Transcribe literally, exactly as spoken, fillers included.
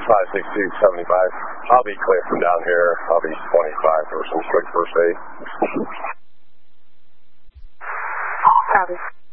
five six two seventy-five. I'll be clear from down here. I'll be twenty-five for some quick first aid. Copy.